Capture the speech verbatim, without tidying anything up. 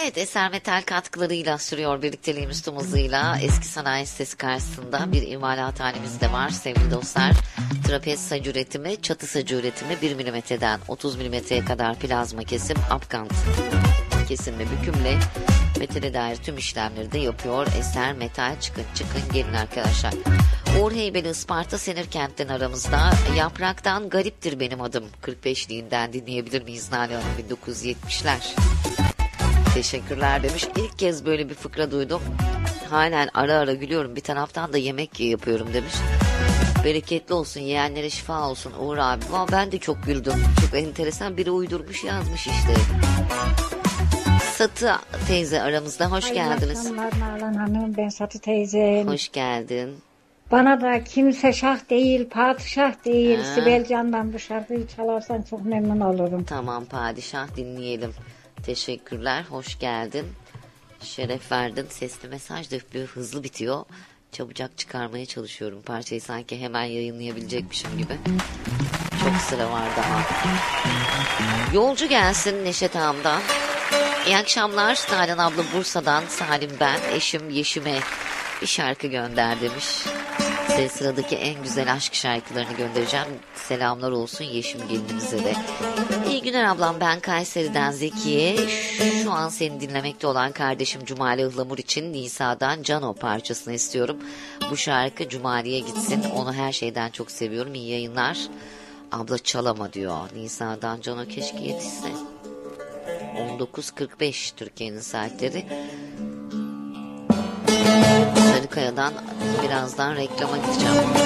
Evet, Eser Metal katkılarıyla sürüyor birlikteliğimiz tüm hızıyla. Eski sanayi sitesi karşısında bir imalathanemiz de var sevgili dostlar. Trapez sac üretimi, çatı sacı üretimi bir milimetreden otuz milimetreye kadar plazma kesim, apkant kesim ve bükümle metale dair tüm işlemleri de yapıyor. Eser Metal, çıkın çıkın gelin arkadaşlar. Uğur Heybeli Isparta Senirkent'ten aramızda. Yapraktan gariptir benim adım. kırk beşliğinden dinleyebilir miyiz Nale Hanım, bin dokuz yüz yetmişler. Teşekkürler demiş. İlk kez böyle bir fıkra duydum. Halen ara ara gülüyorum. Bir taraftan da yemek yapıyorum demiş. Bereketli olsun, yeğenlere şifa olsun Uğur abi. Ama ben de çok güldüm. Çok enteresan, biri uydurmuş yazmış işte. Satı teyze aramızda. Hoş Hayırlı geldiniz. akşamlar Nalan Hanım. Ben Satı teyzem. Hoş geldin. Bana da kimse şah değil, padişah değil. Ha. Sibel Can'dan bu şarkıyı çalarsan çok memnun olurum. Tamam, padişah dinleyelim. Teşekkürler. Hoş geldin. Şeref verdin. Sesli mesaj da bir hızlı bitiyor. Çabucak çıkarmaya çalışıyorum. Parçayı sanki hemen yayınlayabilecekmişim gibi. Çok sıra var daha. Yolcu gelsin Neşet Ağam'dan. İyi akşamlar. Nalan abla Bursa'dan. Salim ben. Eşim Yeşim'e bir şarkı gönder demiş. Size sıradaki en güzel aşk şarkılarını göndereceğim. Selamlar olsun Yeşim gelinimize de. İyi günler ablam, ben Kayseri'den Zekiye. Şu an seni dinlemekte olan kardeşim Cumali Ihlamur için Nisa'dan Cano parçasını istiyorum. Bu şarkı Cumali'ye gitsin. Onu her şeyden çok seviyorum. İyi yayınlar. Abla çalama diyor. Nisa'dan Cano keşke yetişse. on dokuz kırk beş Türkiye'nin saatleri. Sarıkaya'dan birazdan reklama gideceğim.